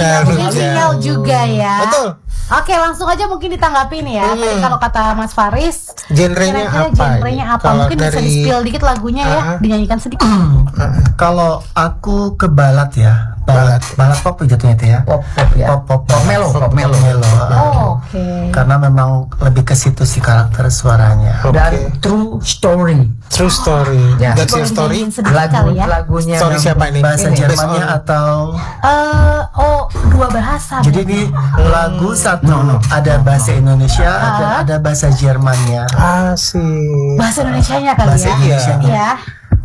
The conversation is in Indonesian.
mungkin sinyal juga ya. Betul. Oke, langsung aja mungkin ditanggapi nih ya. Tadi kalau kata Mas Faris, Genrenya kira-kira apa? genrenya apa? Kalau Mungkin bisa dari- di-spill dikit lagunya ya, dinyanyikan sedikit. Kalau aku ke balad ya, balad pop jatuhnya itu ya. Pop ya. Pop melo. Oh, oke. Karena memang lebih ke situ sih karakter suaranya. Dan true story. True story. Ya. That's your story. Dinyanyiin sedikit kali ya. Lagunya Story siapa ini? Bahasa Ini, Jermannya based on- atau Dua bahasa. jadi ini lagu satu ada bahasa Indonesia, ada bahasa Jermannya. Asik. bahasa Indonesianya kali Bahasa ya. Indonesianya. Iya.